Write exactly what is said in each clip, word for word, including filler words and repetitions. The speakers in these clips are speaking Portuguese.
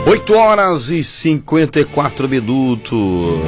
oito horas e cinquenta e quatro minutos.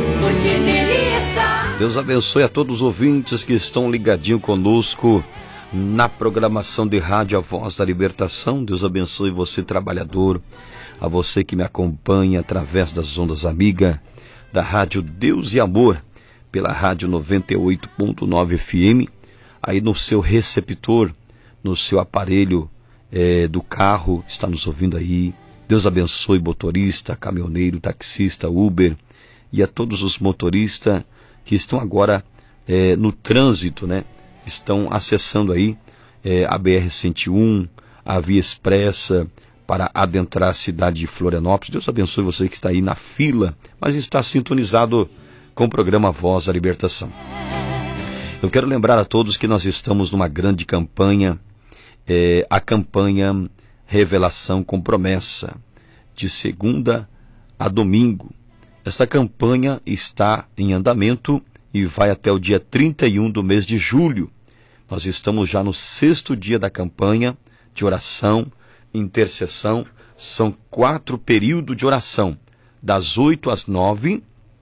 Deus abençoe a todos os ouvintes que estão ligadinhos conosco na programação de rádio A Voz da Libertação. Deus abençoe você, trabalhador, a você que me acompanha através das ondas amigas da rádio Deus e Amor, pela rádio noventa e oito ponto nove F M, aí no seu receptor, no seu aparelho é, do carro, está nos ouvindo aí. Deus abençoe motorista, caminhoneiro, taxista, Uber e a todos os motoristas que estão agora é, no trânsito, né? Estão acessando aí é, a B R cento e um, a Via Expressa, para adentrar a cidade de Florianópolis. Deus abençoe você que está aí na fila, mas está sintonizado com o programa Voz da Libertação. Eu quero lembrar a todos que nós estamos numa grande campanha, é, a campanha Revelação com Promessa, de segunda a domingo. Esta campanha está em andamento e vai até o dia trinta e um do mês de julho. Nós estamos já no sexto dia da campanha de oração, intercessão. São quatro períodos de oração, das oito às nove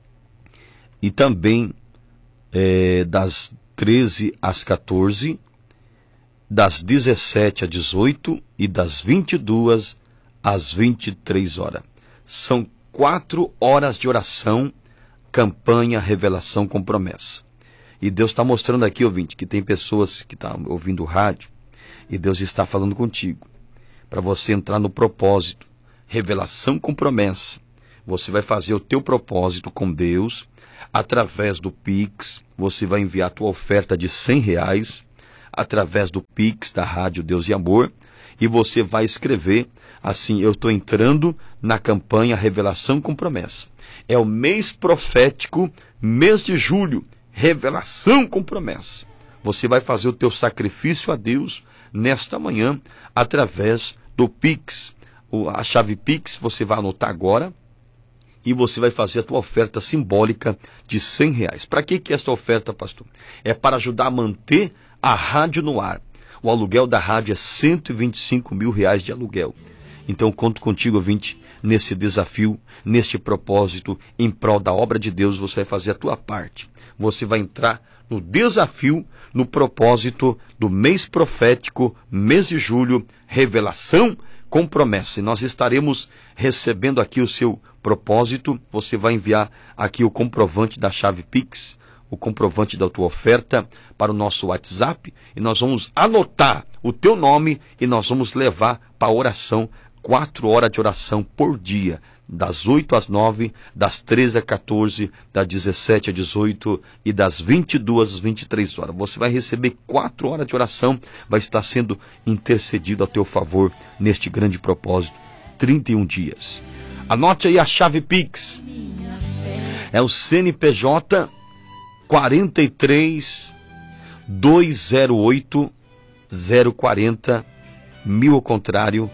e também é, das treze às quatorze, das dezessete às dezoito e das vinte e duas às vinte e três horas. São quatro horas de oração, campanha Revelação com Promessa. E Deus está mostrando aqui, ouvinte, que tem pessoas que estão ouvindo o rádio e Deus está falando contigo, para você entrar no propósito, Revelação com Promessa. Você vai fazer o teu propósito com Deus, através do Pix. Você vai enviar a tua oferta de cem reais, através do Pix da Rádio Deus e Amor, e você vai escrever assim: eu estou entrando na campanha Revelação com Promessa. É o mês profético, mês de julho, Revelação com Promessa. Você vai fazer o teu sacrifício a Deus nesta manhã, através do Pix. A chave Pix você vai anotar agora, e você vai fazer a tua oferta simbólica de cem reais. Para que que é esta oferta, pastor? É para ajudar a manter a rádio no ar. O aluguel da rádio é cento e vinte e cinco mil reais de aluguel. Então conto contigo, ouvinte, nesse desafio, neste propósito, em prol da obra de Deus. Você vai fazer a tua parte. Você vai entrar no desafio, no propósito do mês profético, mês de julho, Revelação com Promessa. E nós estaremos recebendo aqui o seu propósito. Você vai enviar aqui o comprovante da chave Pix, o comprovante da tua oferta, para o nosso WhatsApp, e nós vamos anotar o teu nome e nós vamos levar para a oração, quatro horas de oração por dia, das oito às nove, das treze às quatorze, das dezessete às dezoito e das vinte e duas às vinte e três horas. Você vai receber quatro horas de oração, vai estar sendo intercedido a teu favor neste grande propósito, trinta e um dias. Anote aí a chave Pix, é o C N P J quarenta e três, duzentos e oito, zero quarenta, mil ao contrário,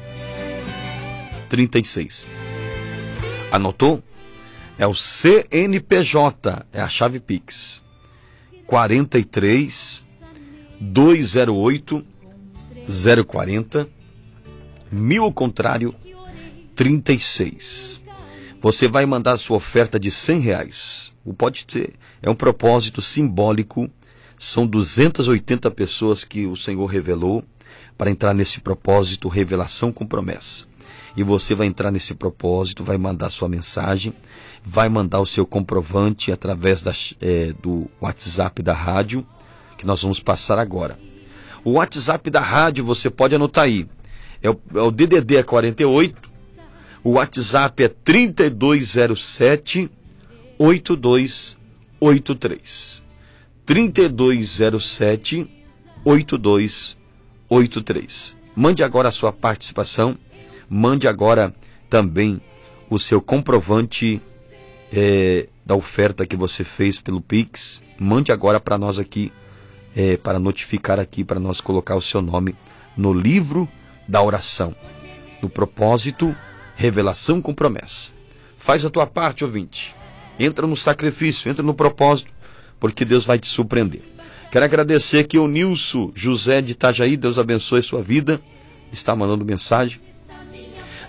trinta e seis. Anotou? É o C N P J, é a chave Pix. quarenta e três, duzentos e oito, zero quarenta, mil ao contrário, trinta e seis. Você vai mandar sua oferta de cem reais. Pode ter, é um propósito simbólico. São duzentas e oitenta pessoas que o Senhor revelou para entrar nesse propósito, Revelação com Promessa. E você vai entrar nesse propósito, vai mandar sua mensagem, vai mandar o seu comprovante através da, é, do WhatsApp da rádio, que nós vamos passar agora. O WhatsApp da rádio, você pode anotar aí, é o, é o D D D é quarenta e oito, o WhatsApp é trinta e dois zero sete, oito dois oito três. trinta e dois zero sete, oito dois oito três. Mande agora a sua participação, mande agora também o seu comprovante é, da oferta que você fez pelo Pix. Mande agora para nós aqui, é, para notificar aqui, para nós colocar o seu nome no livro da oração, no propósito, Revelação com Promessa. Faz a tua parte, ouvinte. Entra no sacrifício, entra no propósito, porque Deus vai te surpreender. Quero agradecer aqui o Nilson José de Itajaí, Deus abençoe sua vida, está mandando mensagem.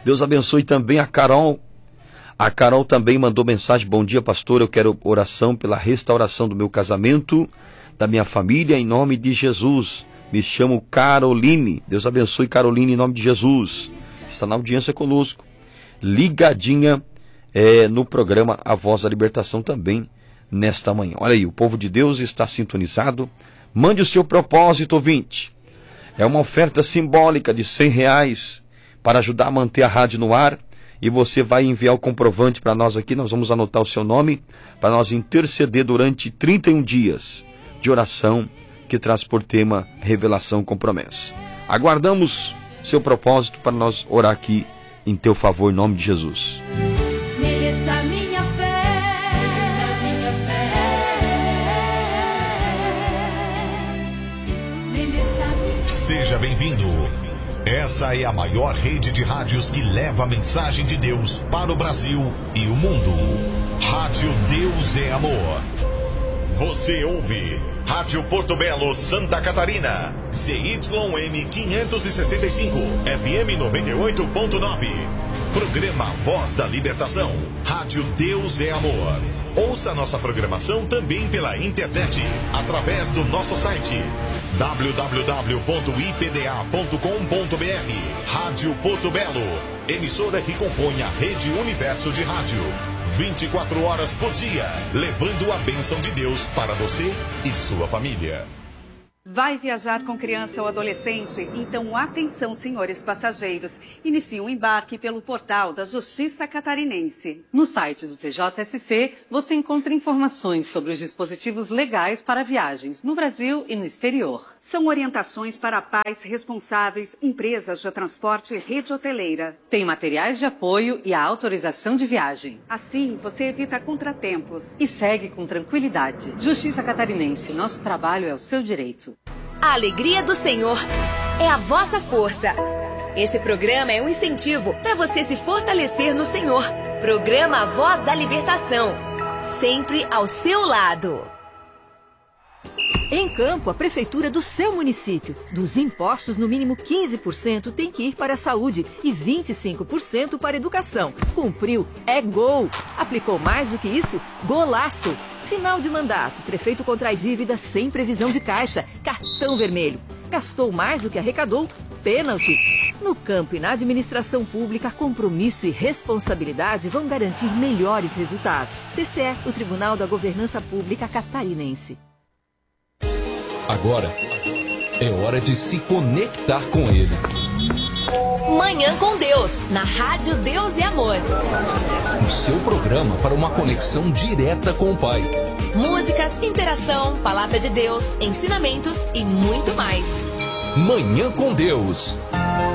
Deus abençoe também a Carol. A Carol também mandou mensagem: bom dia, pastor, eu quero oração pela restauração do meu casamento, da minha família, em nome de Jesus. Me chamo Caroline. Deus abençoe Caroline em nome de Jesus. Está na audiência conosco, ligadinha é, no programa A Voz da Libertação também nesta manhã. Olha aí, o povo de Deus está sintonizado. Mande o seu propósito, ouvinte. É uma oferta simbólica de cem reais para ajudar a manter a rádio no ar. E você vai enviar o comprovante para nós aqui. Nós vamos anotar o seu nome para nós interceder durante trinta e um dias de oração que traz por tema revelação com promessa. Aguardamos seu propósito para nós orar aqui em teu favor, em nome de Jesus. Nele está minha fé, nele está minha fé. Seja bem-vindo. Essa é a maior rede de rádios que leva a mensagem de Deus para o Brasil e o mundo. Rádio Deus é Amor. Você ouve Rádio Porto Belo, Santa Catarina, C Y M quinhentos e sessenta e cinco, F M noventa e oito ponto nove. Programa Voz da Libertação, Rádio Deus é Amor. Ouça nossa programação também pela internet, através do nosso site w w w ponto i p d a ponto com ponto b r. Rádio Porto Belo, emissora que compõe a Rede Universo de Rádio. vinte e quatro horas por dia, levando a bênção de Deus para você e sua família. Vai viajar com criança ou adolescente? Então atenção, senhores passageiros. Inicie um embarque pelo portal da Justiça Catarinense. No site do T J S C, você encontra informações sobre os dispositivos legais para viagens no Brasil e no exterior. São orientações para pais responsáveis, empresas de transporte e rede hoteleira. Tem materiais de apoio e a autorização de viagem. Assim, você evita contratempos. E segue com tranquilidade. Justiça Catarinense, nosso trabalho é o seu direito. A alegria do Senhor é a vossa força. Esse programa é um incentivo para você se fortalecer no Senhor. Programa A Voz da Libertação, sempre ao seu lado. Em Campo, a prefeitura do seu município. Dos impostos, no mínimo quinze por cento tem que ir para a saúde e vinte e cinco por cento para a educação. Cumpriu, é gol. Aplicou mais do que isso? Golaço. Final de mandato, prefeito contrai dívida sem previsão de caixa, cartão vermelho. Gastou mais do que arrecadou, pênalti. No campo e na administração pública, compromisso e responsabilidade vão garantir melhores resultados. T C E, o Tribunal da Governança Pública Catarinense. Agora é hora de se conectar com Ele. Manhã com Deus, na Rádio Deus e Amor. O seu programa para uma conexão direta com o Pai. Músicas, interação, palavra de Deus, ensinamentos e muito mais. Manhã com Deus.